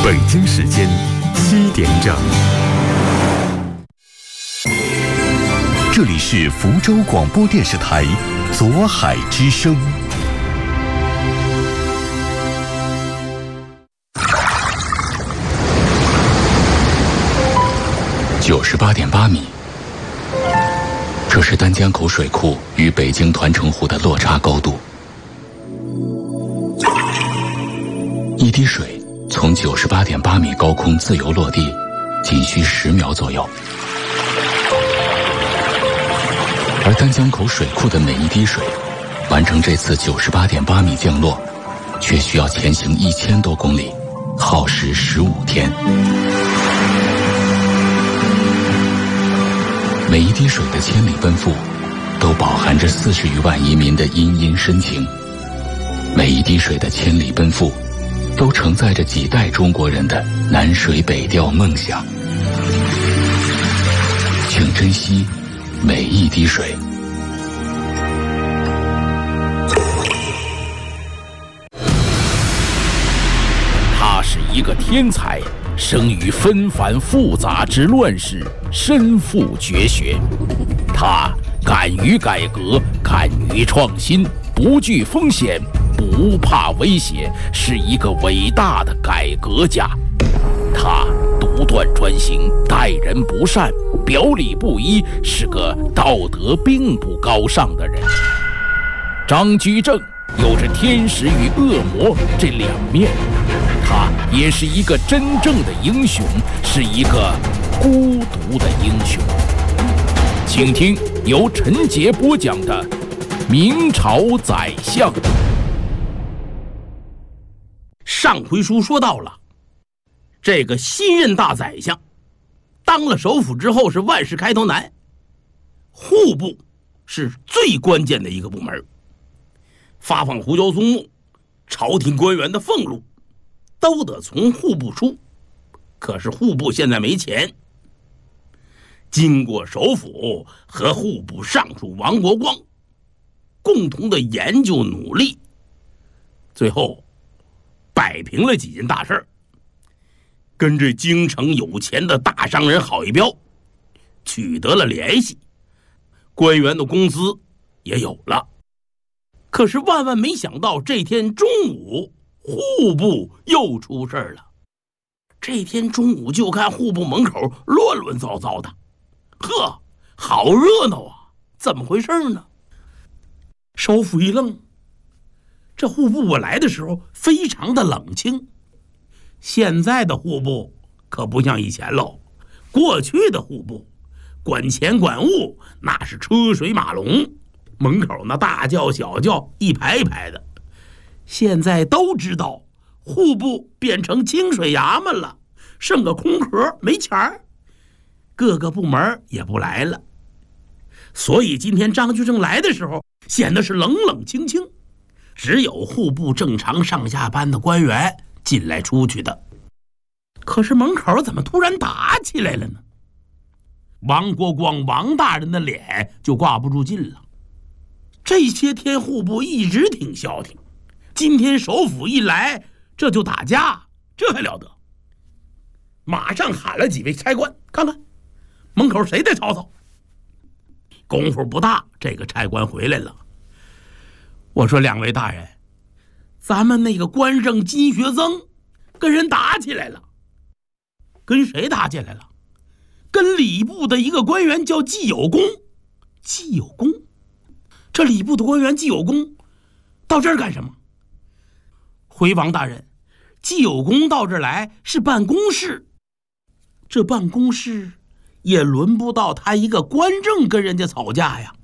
北京时间7点整，这里是福州广播电视台左海之声。98.8米，这是丹江口水库与北京团城湖的落差高度。一滴水从98.8米高空自由落地，仅需10秒左右。而丹江口水库的每一滴水，完成这次98.8米降落，却需要前行1000多公里，耗时15天。每一滴水的千里奔赴，都饱含着40余万移民的殷殷深情；每一滴水的千里奔赴，都承载着几代中国人的南水北调梦想。请珍惜每一滴水。 他是一个天才，生于纷繁复杂之乱世，身负绝学。他敢于改革，敢于创新，不惧风险，不怕威胁，是一个伟大的改革家。他独断专行，待人不善，表里不一，是个道德并不高尚的人。张居正有着天使与恶魔这两面，他也是一个真正的英雄，是一个孤独的英雄。请听由陈杰播讲的《明朝宰相》。上回书说到了，这个新任大宰相当了首辅之后是万事开头难，户部是最关键的一个部门，发放胡椒松木，朝廷官员的俸禄都得从户部出，可是户部现在没钱。经过首辅和户部尚书王国光共同的研究努力，最后摆平了几件大事儿，跟这京城有钱的大商人郝一彪取得了联系，官员的工资也有了。可是万万没想到，这天中午户部又出事了。这天中午就看户部门口乱乱糟糟的，呵，好热闹啊，怎么回事呢？首辅一愣，这户部我来的时候非常的冷清，现在的户部可不像以前喽，过去的户部管钱管物那是车水马龙，门口那大轿小轿一排一排的。现在都知道户部变成清水衙门了，剩个空壳没钱儿，各个部门也不来了。所以今天张居正来的时候显得是冷冷清清，只有户部正常上下班的官员进来出去的。可是门口怎么突然打起来了呢？王国光王大人的脸就挂不住劲了。这些天户部一直挺消停，今天首辅一来这就打架，这还了得？马上喊了几位差官，看看门口谁在吵吵。功夫不大，这个差官回来了。我说两位大人，咱们那个官正金学曾跟人打起来了。跟谁打起来了？跟礼部的一个官员叫季有功。季有功？这礼部的官员季有功到这儿干什么？回王大人，季有功到这儿来是办公事，这办公室也轮不到他一个官正跟人家吵架呀。